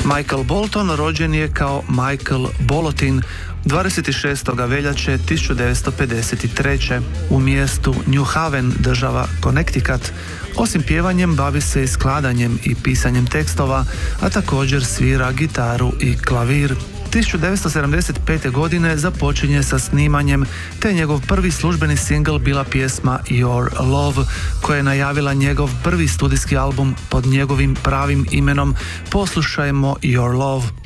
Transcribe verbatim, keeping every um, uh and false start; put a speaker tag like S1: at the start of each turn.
S1: Michael Bolton rođen je kao Michael Bolotin dvadeset šestog veljače tisuću devetsto pedeset treće u mjestu New Haven, država Connecticut. Osim pjevanjem bavi se i skladanjem i pisanjem tekstova, a također svira gitaru i klavir. tisuću devetsto sedamdeset pete. godine započinje sa snimanjem, te njegov prvi službeni singl bila pjesma Your Love, koja je najavila njegov prvi studijski album pod njegovim pravim imenom. Poslušajmo Your Love.